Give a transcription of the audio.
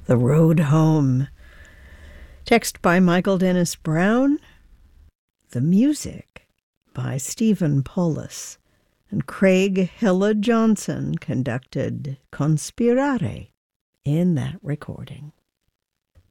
The Road Home. Text by Michael Dennis Brown. The music by Stephen Paulus. And Craig Hilla Johnson conducted Conspirare in that recording.